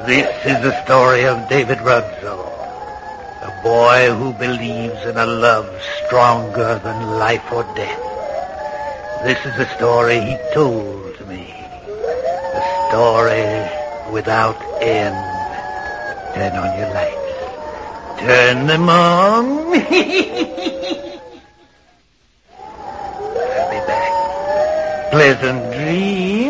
This is the story of David Ruggill, a boy who believes in a love stronger than life or death. This is the story he told me, a story without end. Turn on your lights. Turn them on. I'll be back. Pleasant dreams.